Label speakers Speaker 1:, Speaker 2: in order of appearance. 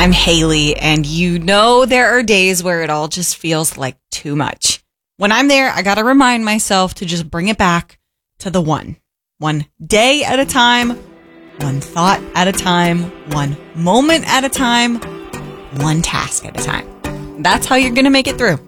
Speaker 1: I'm Haley, and you know there are days where it all just feels like too much. When I'm there, I gotta remind myself to just bring it back to the one day at a time, one thought at a time, one moment at a time, one task at a time. That's how you're gonna make it through.